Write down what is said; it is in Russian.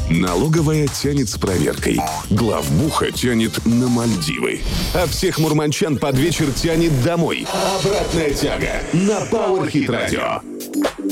Налоговая тянет с проверкой. Главбуха тянет на Мальдивы. А всех мурманчан под вечер тянет домой. Обратная тяга на Power Hit Radio.